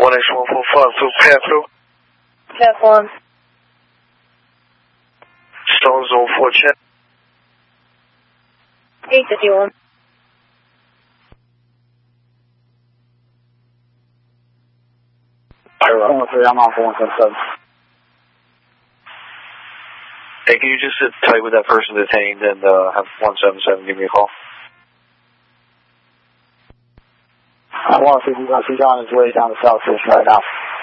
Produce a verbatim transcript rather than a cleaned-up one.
one X one four five, so path through. Path one. Stone zone four, check. eight fifty-one. Alright, one three, I'm on for one seven seven. Hey, can you just sit tight with that person detained and uh, have one seven seven give me a call? I want to see if you guys see on his way down the south station right now.